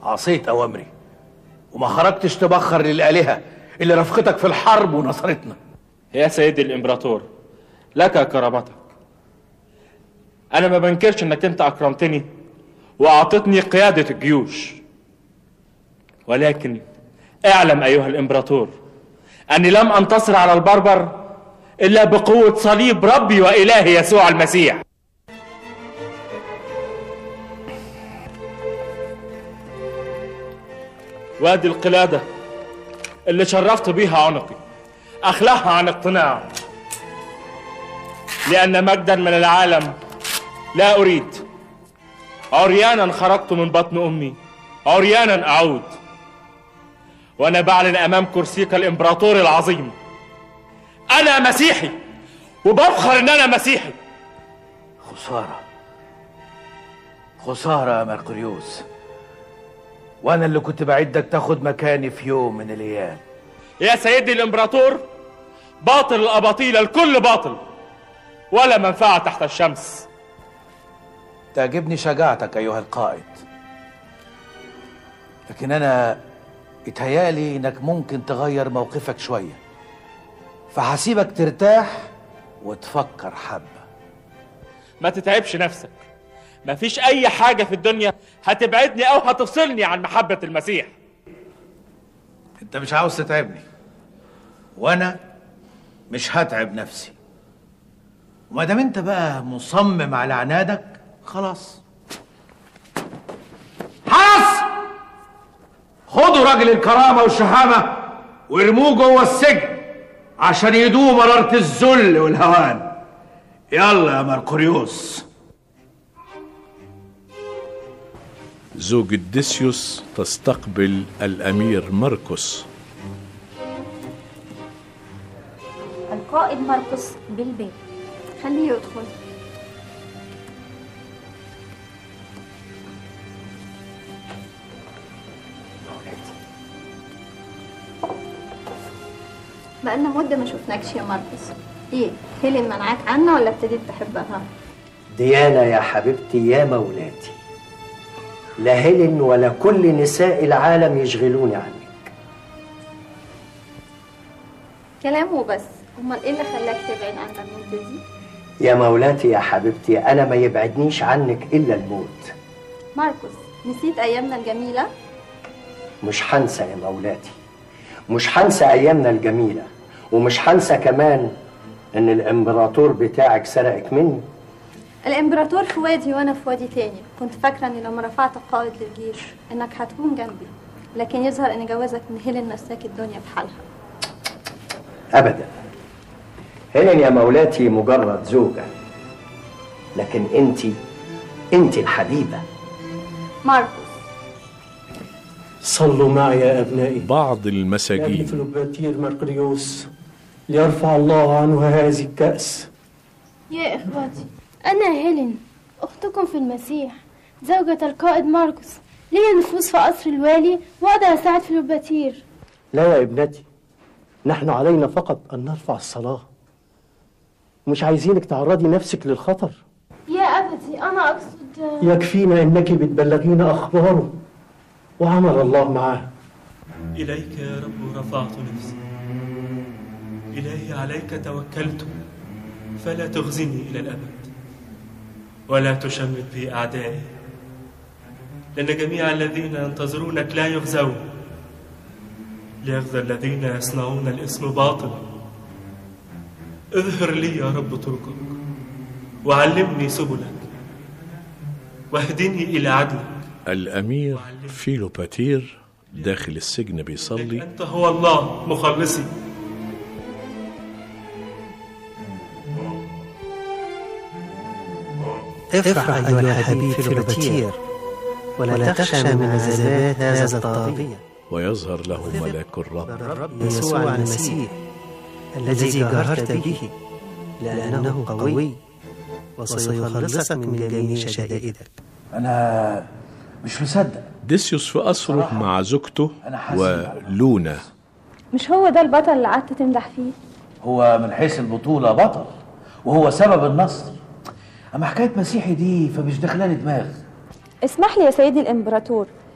عصيت أوامري وما خرجتش تبخر للآلهة اللي رافقتك في الحرب ونصرتنا. يا سيدي الإمبراطور، لك كرامتك. أنا ما بنكرش إنك أنت أكرمتني وأعطتني قيادة الجيوش، ولكن اعلم أيها الإمبراطور أني لم أنتصر على البربر إلا بقوة صليب ربي وإلهي يسوع المسيح. وادي القلادة اللي شرفت بيها عنقي أخلعها عن اقتناع، لأن مجدا من العالم لا أريد. عريانا خرجت من بطن أمي، عريانا أعود، وأنا بعلن أمام كرسيك الإمبراطور العظيم أنا مسيحي، وبفخر إن أنا مسيحي. خسارة خسارة يا مرقريوس، وأنا اللي كنت بعدك تاخد مكاني في يوم من الأيام. يا سيدي الإمبراطور، باطل الأباطيل الكل باطل، ولا منفعة تحت الشمس. تعجبني شجاعتك أيها القائد، لكن أنا اتهيالي إنك ممكن تغير موقفك شوية، فهسيبك ترتاح وتفكر حبة. ما تتعبش نفسك، مفيش أي حاجة في الدنيا هتبعدني أو هتفصلني عن محبة المسيح. أنت مش عاوز تتعبني، وأنا مش هتعب نفسي، وما دام أنت بقى مصمم على عنادك خلاص. حرس، خدوا راجل الكرامة والشهامة وارموه جوه السجن عشان يدوق مرارة الذل والهوان. يلا يا مرقريوس. زوجة ديسيوس تستقبل الأمير ماركوس. القائد ماركوس بالبيت، خليه يدخل. بقالنا مدة ما شفناكش يا ماركوس. ايه، هيلين منعاك عنا ولا ابتديت تحبها؟ ديانا يا حبيبتي يا مولاتي، لا هيلين ولا كل نساء العالم يشغلوني عنك. كلام وبس، امال ايه اللي خلاك تبعد عن المدة دي؟ يا مولاتي يا حبيبتي، أنا ما يبعدنيش عنك إلا الموت. ماركوس، نسيت أيامنا الجميلة؟ مش هنسى يا مولاتي، مش هنسى أيامنا الجميلة، ومش هنسى كمان إن الإمبراطور بتاعك سرقك مني. الإمبراطور في وادي وأنا في وادي تاني. كنت فاكرة إني لما رفعت قائد للجيش إنك هتكون جنبي، لكن يظهر إن جوازك من هيلين نساك الدنيا بحالها. أبدا، هيلين يا مولاتي مجرد زوجة، لكن أنت الحبيبة. ماركوس، صلوا معي يا أبنائي. بعض المساجين. فلوباتير مرقريوس ليرفع الله عنه هذه الكأس. يا إخوتي، أنا هيلين أختكم في المسيح، زوجة القائد ماركوس، لي نفوذ في قصر الوالي وأقدر أساعد فلوباتير. لا يا ابنتي، نحن علينا فقط أن نرفع الصلاة، مش عايزينك تعرضي نفسك للخطر. يا أبتي، أنا أقصد يكفينا إنك بتبلغينا أخباره وعمل الله معاه. إليك يا رب رفعت نفسي، إلهي عليك توكلت، فلا تخزني إلى الأبد ولا تشمت بي أعدائي، لأن جميع الذين ينتظرونك لا يخزون، ليخزى الذين يصنعون الاسم باطل. اظهر لي يا رب طرقك وعلمني سبلك واهدني إلى عدلك. الأمير فيلوباتير داخل السجن بيصلي. أنت هو الله مخلصي. افرح أيها الحبيب فيلوباتير، ولا تخشى من عذابات هذا الطاغية. ويظهر له ملاك الرب يسوع المسيح الذي جاهرت به، لأنه قوي وسيخلصك من جميع شدائدك. أنا مش مصدق. ديسيوس في قصره مع زوجته ولونا. مش هو ده البطل اللي قعدت تمدح فيه؟ هو من حيث البطولة بطل، وهو سبب النصر، أما حكاية مسيحي دي فمش داخلة لي دماغ. اسمح لي يا سيدي الإمبراطور،